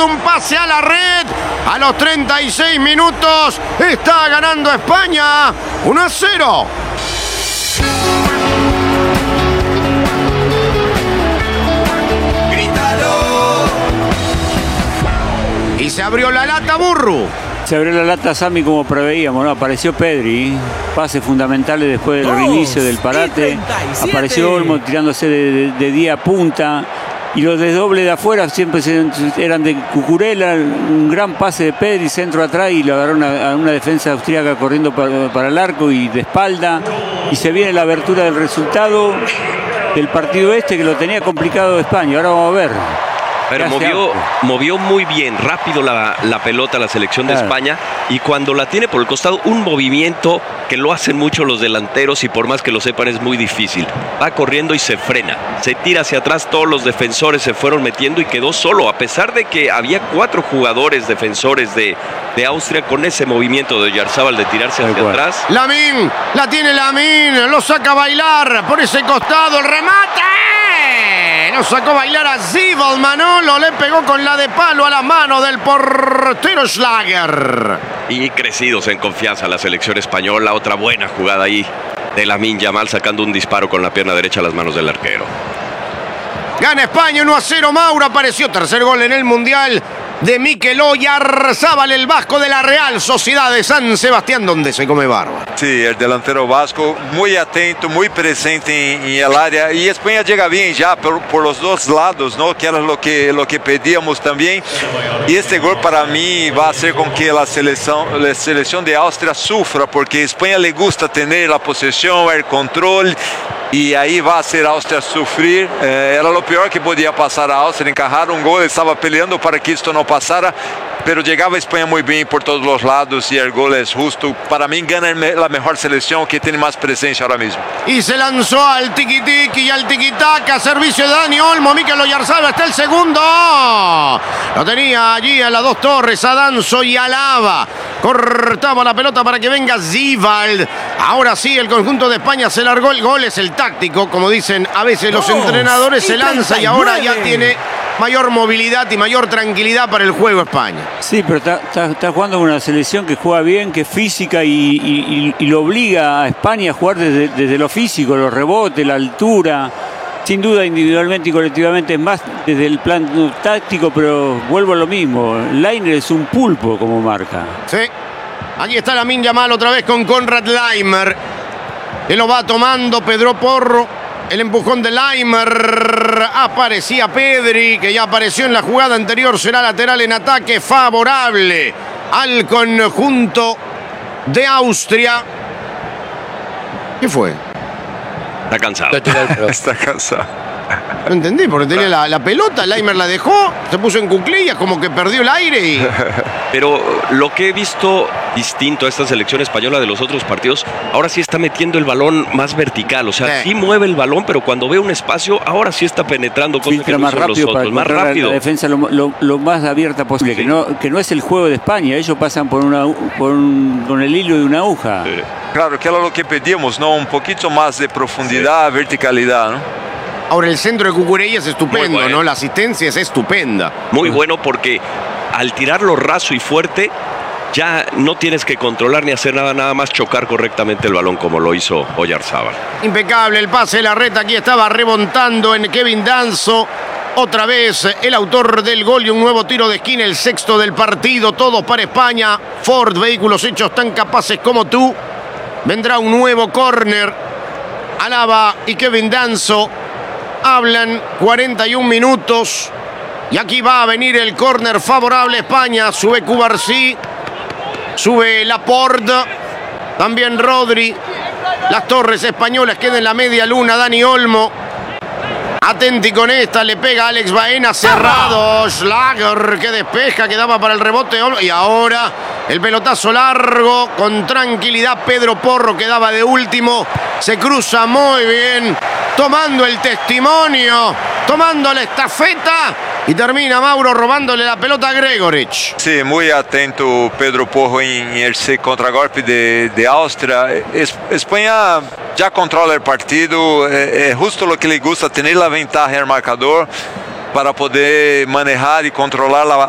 zurdo, un pase a la red. A los 36 minutos está ganando España 1-0. Y se abrió la lata, Burru. Se abrió la lata, Sami, como preveíamos, ¿no? Apareció Pedri, pases fundamentales después del reinicio del parate. Apareció Olmo tirándose de día a punta. Y los desdobles de afuera siempre eran de Cucurella. Un gran pase de Pedri, centro atrás, y lo agarró a una defensa austríaca corriendo para el arco y de espalda. Y se viene la abertura del resultado del partido que lo tenía complicado España. Ahora vamos a ver. Pero movió muy bien, rápido la pelota la selección de España, y cuando la tiene por el costado, un movimiento que lo hacen mucho los delanteros y por más que lo sepan es muy difícil. Va corriendo y se frena, se tira hacia atrás, todos los defensores se fueron metiendo y quedó solo, a pesar de que había 4 jugadores defensores de Austria. Con ese movimiento de Oyarzabal de tirarse hacia atrás. Lamine, la tiene Lamine, lo saca a bailar por ese costado, el remate. Lo sacó a bailar a Zibal, Manolo, le pegó con la de palo a la mano del portero Schlager. Y crecidos en confianza la selección española. Otra buena jugada ahí de Lamine Yamal sacando un disparo con la pierna derecha a las manos del arquero. Gana España 1-0. Mauro apareció, tercer gol en el Mundial de Mikel Oyarzabal, el vasco de la Real Sociedad de San Sebastián, donde se come barba. Sí, el delantero vasco muy atento, muy presente en el área, y España llega bien ya por los dos lados, ¿no? Que era lo que pedíamos también. Y este gol para mí va a hacer con que la selección de Austria sufra, porque a España le gusta tener la posesión, el control, y ahí va a hacer Austria sufrir. Era lo peor que podía pasar a Austria, encajar un gol, estaba peleando para que esto no pasara, pero llegaba España muy bien por todos los lados y el gol es justo. Para mí gana la mejor selección que tiene más presencia ahora mismo. Y se lanzó al tiki-tiki y al tiki-taka, servicio de Dani Olmo. Mikel Oyarzabal, está el segundo. Lo tenía allí a las dos torres, a Danso y a Lava. Cortaba la pelota para que venga Zibal. Ahora sí, el conjunto de España se largó. El gol es el táctico, como dicen a veces los entrenadores. Se lanza y ahora ya tiene mayor movilidad y mayor tranquilidad para el juego España. Sí, pero está jugando con una selección que juega bien, que es física y lo obliga a España a jugar desde lo físico, los rebotes, la altura. Sin duda, individualmente y colectivamente es más desde el plan táctico, pero vuelvo a lo mismo. Leiner es un pulpo como marca. Sí. Allí está Lamine Yamal otra vez con Konrad Laimer. Él lo va tomando Pedro Porro. El empujón de Laimer. Aparecía Pedri, que ya apareció en la jugada anterior. Será lateral en ataque favorable al conjunto de Austria. ¿Qué fue? Está cansado. Está cansado. No entendí, porque tenía la pelota, Laimer la dejó, se puso en cuclillas, como que perdió el aire y... Pero lo que he visto distinto a esta selección española de los otros partidos, ahora sí está metiendo el balón más vertical, o sea, sí mueve el balón, pero cuando ve un espacio, ahora sí está penetrando, cosa que no más son rápido los otros, más rápido. La defensa lo más abierta posible, sí. que no es el juego de España, ellos pasan con el hilo de una aguja. Sí. Claro, que era lo que pedíamos, ¿no? Un poquito más de profundidad, sí, verticalidad, ¿no? Ahora el centro de Cucurella es estupendo, bueno, ¿no? La asistencia es estupenda. Muy bueno porque al tirarlo raso y fuerte, ya no tienes que controlar ni hacer nada más chocar correctamente el balón como lo hizo Oyarzabal. Impecable el pase de la reta, aquí estaba remontando en Kevin Danso. Otra vez el autor del gol y un nuevo tiro de esquina, el sexto del partido, todos para España. Ford, vehículos hechos tan capaces como tú. Vendrá un nuevo córner. Alaba y Kevin Danso hablan 41 minutos. Y aquí va a venir el córner favorable a España. Sube Cubarsí, sube Laporte, también Rodri. Las torres españolas quedan en la media luna. Dani Olmo, atenti con esta, le pega a Alex Baena, cerrado. Schlager que despeja, que daba para el rebote. Y ahora el pelotazo largo, con tranquilidad. Pedro Porro, que daba de último, se cruza muy bien, tomando el testimonio, tomando la estafeta. Y termina Mauro robándole la pelota a Gregoric. Sí, muy atento Pedro Porro en el contragolpe de Austria. España ya controla el partido, es justo lo que le gusta, tener la ventaja en el marcador para poder manejar y controlar